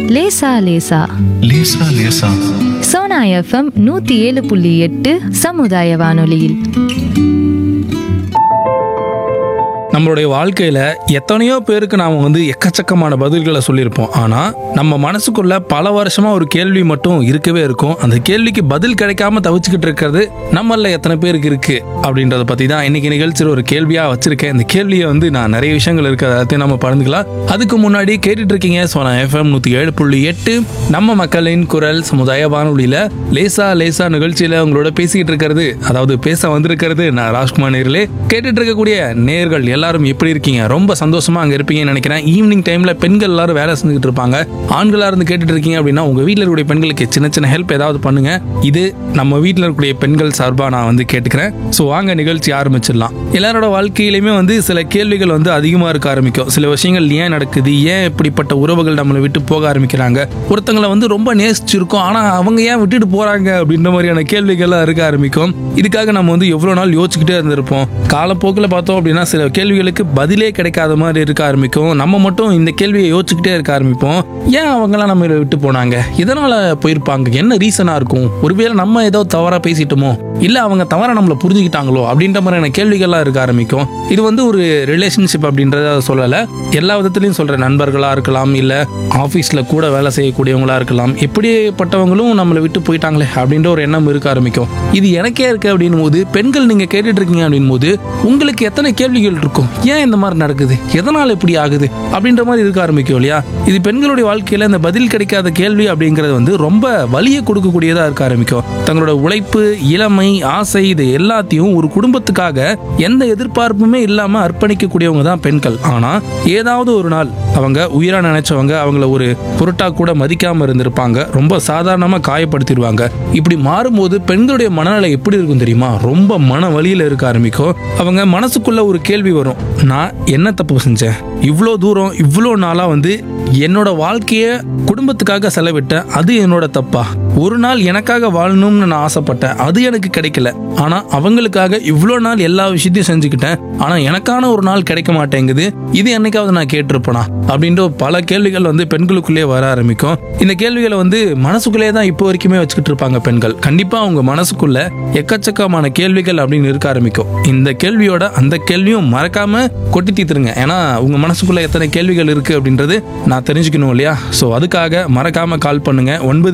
லேசா லேசா லேசா லேசா. சோனா எஃப்எம் 107.8 சமுதாய வானொலியில். நம்மளுடைய வாழ்க்கையில் எத்தனையோ பேருக்கு நாம் எக்கச்சக்கமான பதில்களை சொல்லியிருப்போம். ஆனால் நம்ம மனசுக்குள்ள பல வருஷமாக ஒரு கேள்வி மட்டும் இருக்கவே இருக்கும். அந்த கேள்விக்கு பதில் கிடைக்காம தவிச்சுக்கிட்டு இருக்கிறது நம்மள எத்தனை பேருக்கு இருக்கு அப்படின்றத பற்றி தான் இன்னைக்கு நிகழ்ச்சியில் ஒரு கேள்வியாக வச்சிருக்கேன். இந்த கேள்வியை நான் நிறைய விஷயங்கள் இருக்கு, எல்லாத்தையும் நம்ம பகிர்ந்துக்கலாம். அதுக்கு முன்னாடி கேட்டுட்டு இருக்கீங்க சோனா எஃப்எம் 107.8 நம்ம மக்களின் குரல் சமுதாய வானொலியில் லேசா லேசா நிகழ்ச்சியில் உங்களோட பேசிக்கிட்டு இருக்கிறது, அதாவது பேச வந்திருக்கிறது நான் ராஜ்குமார். நேர்களே, கேட்டுட்டு இருக்கக்கூடிய நேர்கள் எல்லாரும் எப்படி இருக்கீங்க? ரொம்ப சந்தோஷமா அங்க இருப்பீங்கன்னு நினைக்கிறேன். ஈவினிங் டைம்ல பெண்கள் எல்லாரும் வேலை செஞ்சுட்டு இருப்பாங்க. ஆண்களா இருந்து கேட்டுட்டு இருக்கீங்க அப்படின்னா உங்க வீட்டில் இருக்கக்கூடிய பெண்களுக்கு சின்ன சின்ன ஹெல்ப் ஏதாவது பண்ணுங்க. இது நம்ம வீட்டில் இருக்கக்கூடிய பெண்கள் சார்பா நான் கேட்டுக்கிறேன். ஸோ வாங்க நிகழ்ச்சி ஆரம்பிச்சிடலாம். எல்லாரோட வாழ்க்கையிலுமே சில கேள்விகள் அதிகமாக இருக்க ஆரம்பிக்கும். சில விஷயங்கள் ஏன் நடக்குது, ஏன் இப்படிப்பட்ட உறவுகள் நம்மளை விட்டு போக ஆரம்பிக்கிறாங்க, ஒருத்தங்களை ரொம்ப நேசிச்சிருக்கோம் ஆனா அவங்க ஏன் விட்டுட்டு போறாங்க அப்படின்ற மாதிரியான கேள்விகள்லாம் இருக்க ஆரம்பிக்கும். இதுக்காக நம்ம எவ்வளவு நாள் யோசிச்சுக்கிட்டே இருந்திருப்போம். காலப்போக்கில் பார்த்தோம் அப்படின்னா சில கேள்விகளுக்கு பதிலே கிடைக்காத மாதிரி இருக்க ஆரம்பிக்கும். நம்ம மட்டும் இந்த கேள்வியை யோசிச்சுக்கிட்டே இருக்க ஆரம்பிப்போம். ஏன் அவங்களாம் நம்ம விட்டு போனாங்க, இதனால போயிருப்பாங்க, என்ன ரீசனா இருக்கும், ஒருவேளை நம்ம ஏதோ தவறா பேசிட்டோமோ, இல்ல அவங்க தவறா நம்மளை புரிஞ்சுக்கிட்டாங்களோ அப்படின்ற மாதிரியான கேள்விகள்லாம் இருக்க ஆரம்பிக்கும். இது ஒரு ரிலேஷன்ஷிப் அப்படின்றத சொல்லல, எல்லா விதத்திலையும் சொல்ற, நண்பர்களா இருக்கலாம், இல்ல ஆபீஸ்ல கூட வேலை செய்யக்கூடியவங்களா இருக்கலாம், எப்படிப்பட்டவங்களும் நம்மளை விட்டு போயிட்டாங்களே அப்படின்ற ஒரு எண்ணம் இருக்க ஆரம்பிக்கும். இது எனக்கே இருக்கு அப்படின் போது, பெண்கள் நீங்க கேட்டுட்டு இருக்கீங்க அப்படின் போது உங்களுக்கு எத்தனை கேள்விகள் இருக்கும், ஏன் இந்த மாதிரி நடக்குது, எதனால இப்படி ஆகுது அப்படின்ற மாதிரி இருக்க ஆரம்பிக்கும் இல்லையா? இது பெண்களுடைய வாழ்க்கையில இந்த பதில் கிடைக்காத கேள்வி அப்படிங்கிறது ரொம்ப வலியை கொடுக்கக்கூடியதா இருக்க ஆரம்பிக்கும். தங்களோட உழைப்பு, இளமை, ஆசை, இது எல்லாத்தையும் ஒரு குடும்பத்துக்காக எந்த எதிர்பார்ப்புமே இல்லாம அர்ப்பணிக்கக்கூடியவங்க தான் பெண்கள். ஆனா ஏதாவது ஒரு நாள் அவங்க உயிரா நினைச்சவங்க அவங்கள ஒரு பொருட்டா கூட மதிக்காம இருந்திருப்பாங்க, ரொம்ப சாதாரணமா காயப்படுத்திடுவாங்க. இப்படி மாறும்போது பெண்களுடைய மனநிலை எப்படி இருக்கும் தெரியுமா? ரொம்ப மன வலியில இருக்க ஆரம்பிக்கும். அவங்க மனசுக்குள்ள ஒரு கேள்வி வரும், நான் என்ன தப்பு செஞ்சேன், இவ்வளோ தூரம் இவ்வளோ நாளா என்னோட வாழ்க்கைய குடும்பத்துக்காக செலவிட்டேன், அது என்னோட தப்பா? ஒரு நாள் எனக்காக வாழணும்னு நான் ஆசைப்பட்டேன், அது எனக்கு கிடைக்கல. ஆனா அவங்களுக்காக இவ்வளோ நாள் எல்லா விஷயத்தையும் செஞ்சுக்கிட்டேன், ஆனா எனக்கான ஒரு நாள் கிடைக்க மாட்டேங்குது, இது என்னைக்காவது நான் கேட்டிருப்பேனா அப்படின்ற பல கேள்விகள் பெண்களுக்குள்ளே வர ஆரம்பிக்கும். இந்த கேள்விகளை மனசுக்குள்ளே தான் இப்போ வரைக்குமே வச்சுக்கிட்டு இருப்பாங்க பெண்கள். கண்டிப்பா அவங்க மனசுக்குள்ள எக்கச்சக்கமான கேள்விகள் அப்படின்னு இருக்க ஆரம்பிக்கும். இந்த கேள்வியோட அந்த கேள்வியும் மறக்காம கொட்டி தீத்துருங்க. ஏன்னா உங்க மனசுக்குள்ள எத்தனை கேள்விகள் இருக்கு அப்படின்றது நான் தெரிஞ்சுக்கணும் இல்லையா? ஸோ அதுக்காக மறக்காம கால் பண்ணுங்க.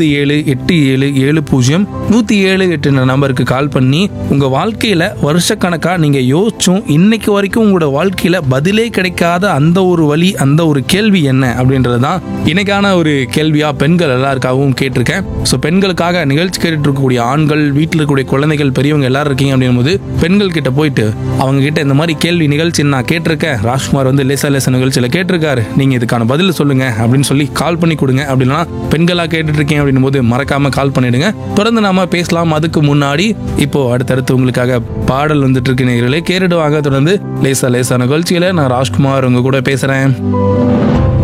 9787070107 நம்பருக்கு கால் பண்ணி உங்க வாழ்க்கையில வருஷக்கணக்கா நீங்க யோசிச்சும் இன்னைக்கு வரைக்கும் உங்களோட வாழ்க்கையில பதிலே கிடைக்காத அந்த ஒரு வழி, அந்த ஒரு கேள்வி என்ன அப்படின்றதுதான் இன்னைக்கான ஒரு கேள்வியா பெண்கள் எல்லாருக்காகவும் கேட்டிருக்கேன். ஸோ பெண்களுக்காக நிகழ்ச்சி கேட்டுட்டு இருக்கக்கூடிய ஆண்கள், வீட்டில் இருக்கக்கூடிய குழந்தைகள், பெரியவங்க எல்லாரும் இருக்கீங்க அப்படின் போது பெண்கள் கிட்ட போயிட்டு அவங்க கிட்ட இந்த மாதிரி கேள்வி நிகழ்ச்சி நான் கேட்டிருக்கேன், ராஜ்குமார் லேசா லேசா நிகழ்ச்சியில கேட்டிருக்காரு, நீங்க இதுக்கான பதில் சொல்லுங்க அப்படின்னு சொல்லி கால் பண்ணி கொடுங்க. அப்படின்னா பெண்களா கேட்டுட்டு இருக்கீங்க அப்படின் போது மறக்காம கால் பண்ணிடுங்க. தொடர்ந்து நாம பேசலாம். அதுக்கு முன்னாடி இப்போ அடுத்தடுத்து உங்களுக்காக பாடல் வந்துட்டு இருக்கு. நேயர்களே, கேட்டுட்டு வாங்க. தொடர்ந்து லேசா லேசா நிகழ்ச்சியில நான் ராஜ்குமார் உங்க கூட பேசுறேன்.